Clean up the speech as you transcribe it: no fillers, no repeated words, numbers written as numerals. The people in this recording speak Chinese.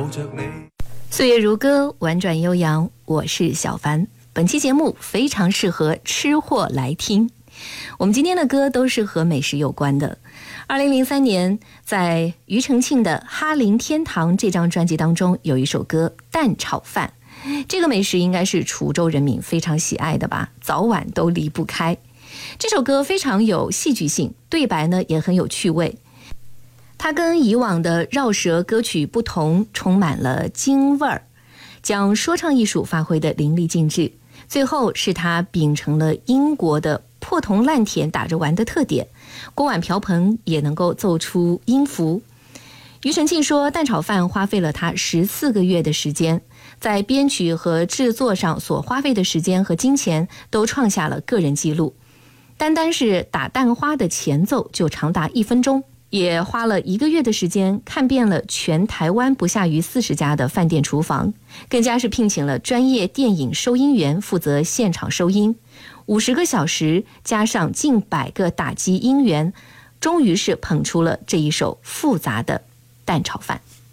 岁月如歌，婉转悠扬，我是小凡。本期节目非常适合吃货来听。我们今天的歌都是和美食有关的。2003年，在庾澄庆的《哈林天堂》这张专辑当中，有一首歌《蛋炒饭》。这个美食应该是滁州人民非常喜爱的吧，早晚都离不开。这首歌非常有戏剧性，对白呢也很有趣味。它跟以往的绕舌歌曲不同，充满了京味儿，将说唱艺术发挥得淋漓尽致。最后是它秉承了英国的破铜烂铁打着玩的特点，锅碗瓢盆也能够奏出音符。庾澄庆说，蛋炒饭花费了他14个月的时间，在编曲和制作上所花费的时间和金钱都创下了个人纪录。单单是打蛋花的前奏就长达1分钟，也花了1个月的时间看遍了全台湾不下于40家的饭店厨房，更加是聘请了专业电影收音员负责现场收音，50个小时加上近100个打击音源，终于是捧出了这一手复杂的蛋炒饭。